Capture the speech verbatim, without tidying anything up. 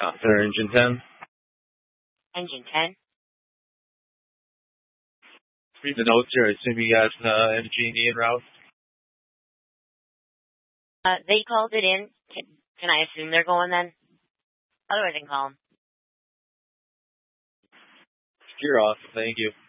Uh, Center Engine ten. Engine ten. Read the notes here. I assume you got uh, M G and E en route. Uh, they called it in. Can, can I assume they're going then? Otherwise I can call them. You're off. Thank you.